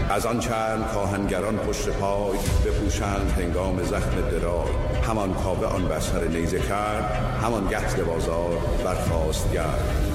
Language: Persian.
از آن چند کاهنگران پشت پای بپوشند هنگام زخم درای. همان کاوه آن بر سر نیزه کرد، همان گهز بازار برخاست گرد.